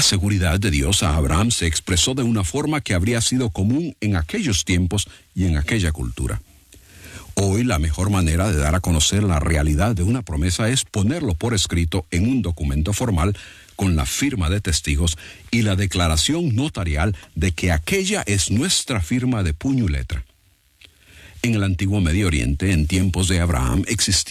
La seguridad de Dios a Abraham se expresó de una forma que habría sido común en aquellos tiempos y en aquella cultura. Hoy la mejor manera de dar a conocer la realidad de una promesa es ponerlo por escrito en un documento formal con la firma de testigos y la declaración notarial de que aquella es nuestra firma de puño y letra. En el antiguo Medio Oriente, en tiempos de Abraham, existía